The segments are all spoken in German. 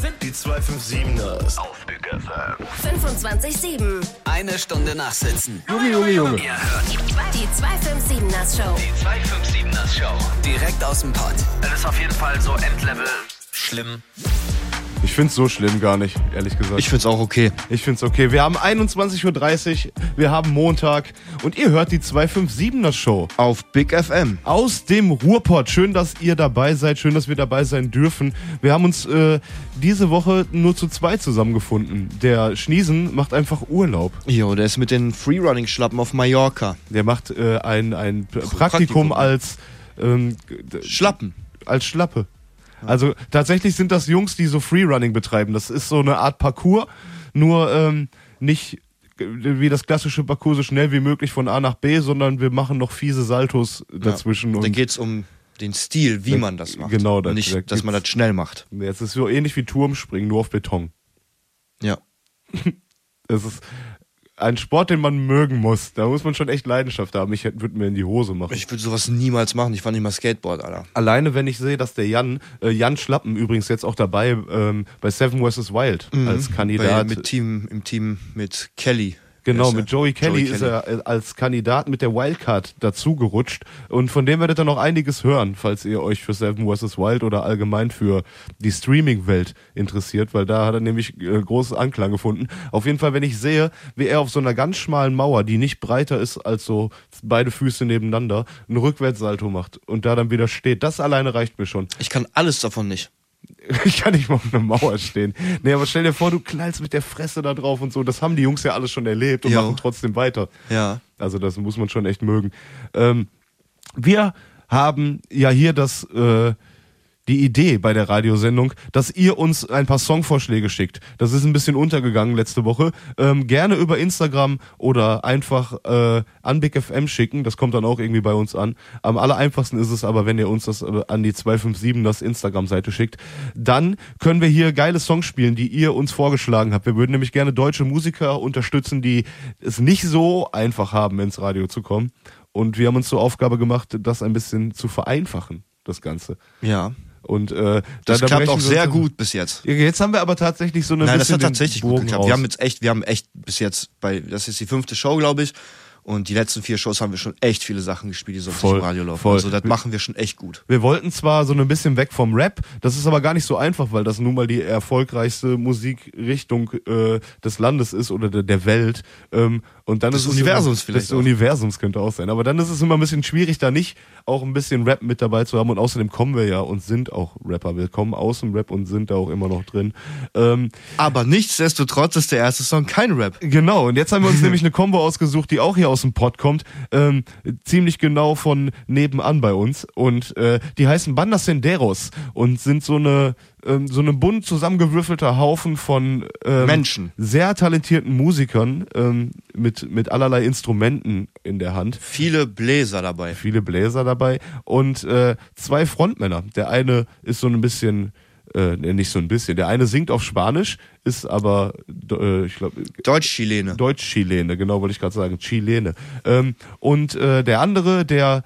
sind die 257ers auf Big FM. 25/7. Eine Stunde nachsitzen. Junge. Ihr hört Die 257ers Show. die 257ers Show. Direkt aus dem Pod. Das ist auf jeden Fall so Endlevel schlimm. Ich find's so schlimm gar nicht, ehrlich gesagt. Ich find's auch okay. Ich find's okay. Wir haben 21.30 Uhr, wir haben Montag und ihr hört die 257er Show. Auf Big FM. Aus dem Ruhrpott. Schön, dass ihr dabei seid. Schön, dass wir dabei sein dürfen. Wir haben uns diese Woche nur zu zweit zusammengefunden. Der Schniesen macht einfach Urlaub. Jo, der ist mit den Freerunning-Schlappen auf Mallorca. Der macht ein Praktikum als Schlappen. als Schlappe. Also tatsächlich sind das Jungs, die so Freerunning betreiben. Das ist so eine Art Parcours, nur nicht wie das klassische Parcours so schnell wie möglich von A nach B, sondern wir machen noch fiese Saltos dazwischen. Da Und geht's um den Stil, wie man das macht. Genau, und nicht, dass man das schnell macht. jetzt ist so ähnlich wie Turmspringen, nur auf Beton. Ja. Das ist ein Sport, den man mögen muss. Da muss man schon echt Leidenschaft haben. Ich würde mir in die Hose machen. Ich würde sowas niemals machen. Ich fahre nicht mal Skateboard, Alter. Alleine, wenn ich sehe, dass der Jan Schlappen übrigens jetzt auch dabei bei Seven vs. Wild als Kandidat. Im Team mit Kelly. Genau, mit Joey Kelly ist er als Kandidat mit der Wildcard dazugerutscht. Und von dem werdet ihr noch einiges hören, falls ihr euch für Seven vs. Wild oder allgemein für die Streaming-Welt interessiert, weil da hat er nämlich großen Anklang gefunden. Auf jeden Fall, wenn ich sehe, wie er auf so einer ganz schmalen Mauer, die nicht breiter ist als so beide Füße nebeneinander, einen Rückwärtssalto macht und da dann wieder steht, das alleine reicht mir schon. Ich kann alles davon nicht. Ich kann nicht mal auf einer Mauer stehen. Nee, aber stell dir vor, du knallst mit der Fresse da drauf und so. Das haben die Jungs ja alles schon erlebt und machen trotzdem weiter. Ja. Also das muss man schon echt mögen. Wir haben ja hier die Idee bei der Radiosendung, dass ihr uns ein paar Songvorschläge schickt. Das ist ein bisschen untergegangen letzte Woche. Gerne über Instagram oder einfach an Big FM schicken. Das kommt dann auch irgendwie bei uns an. Am allereinfachsten ist es aber, wenn ihr uns das an die 257 das Instagram-Seite schickt. Dann können wir hier geile Songs spielen, die ihr uns vorgeschlagen habt. Wir würden nämlich gerne deutsche Musiker unterstützen, die es nicht so einfach haben, ins Radio zu kommen. Und wir haben uns zur Aufgabe gemacht, das ein bisschen zu vereinfachen, das Ganze. Ja. Und das klappt auch sehr gut bis jetzt. Jetzt haben wir aber tatsächlich so eine Nein, das bisschen hat tatsächlich gut Bogen geklappt. raus. Wir haben echt bis jetzt das ist die 5. Show, glaube ich. Und die letzten 4 Shows haben wir schon echt viele Sachen gespielt, die sonst nicht im Radio laufen. Also das machen wir schon echt gut. Wir wollten zwar so ein bisschen weg vom Rap, das ist aber gar nicht so einfach, weil das nun mal die erfolgreichste Musikrichtung des Landes ist oder der Welt. Und dann Des ist es Universums immer, vielleicht des auch. Universums könnte auch sein. Aber dann ist es immer ein bisschen schwierig, da nicht auch ein bisschen Rap mit dabei zu haben. Und außerdem kommen wir ja und sind auch Rapper. Wir kommen aus dem Rap und sind da auch immer noch drin. Aber nichtsdestotrotz ist der erste Song kein Rap. Genau, und jetzt haben wir uns nämlich eine Combo ausgesucht, die auch hier aus dem Pod kommt, ziemlich genau von nebenan bei uns. Und die heißen Banda Senderos und sind so eine bunt zusammengewürfelter Haufen von Menschen. Sehr talentierten Musikern mit allerlei Instrumenten in der Hand. Viele Bläser dabei. Und 2 Frontmänner. Der eine ist so ein bisschen nicht so ein bisschen. Der eine singt auf Spanisch, ist aber, ich glaube... Deutsch-Chilene, genau, wollte ich gerade sagen. Chilene. Und der andere, der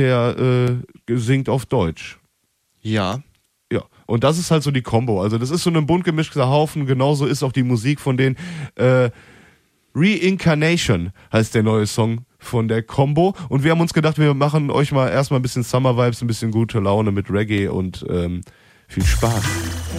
singt auf Deutsch. Ja. Ja, und das ist halt so die Combo. Also das ist so ein bunt gemischter Haufen. Genauso ist auch die Musik von denen. Reincarnation heißt der neue Song von der Combo. Und wir haben uns gedacht, wir machen euch mal erstmal ein bisschen Summer Vibes, ein bisschen gute Laune mit Reggae und viel Spaß.